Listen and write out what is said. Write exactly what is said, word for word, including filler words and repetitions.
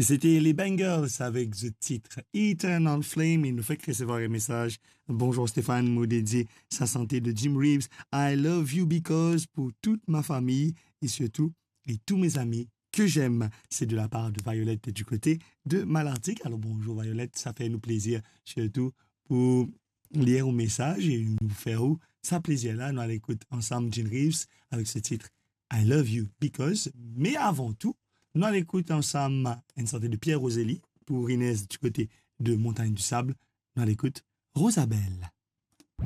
C'était les Bengals avec ce titre Eternal Flame. Il nous fait recevoir un message. Bonjour Stéphane, mot dédié sa santé de Jim Reeves. I love you because pour toute ma famille et surtout et tous mes amis que j'aime. C'est de la part de Violette du côté de Malartic. Alors bonjour Violette, ça fait nous plaisir surtout pour lire au message et nous faire où ça plaisir là. Nous allons écouter ensemble Jim Reeves avec ce titre I love you because. Mais avant tout, nous allons écouter ensemble une sorte de Pierre Rosélie pour Inès du côté de Montagne du Sable. Nous allons écouter Rosabelle.